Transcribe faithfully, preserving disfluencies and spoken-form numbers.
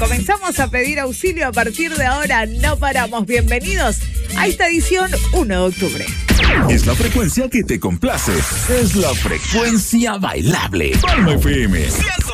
Comenzamos a pedir auxilio a partir de ahora, no paramos. Bienvenidos a esta edición uno de octubre. Es la frecuencia que te complace. Es la frecuencia bailable. Palma F M ciento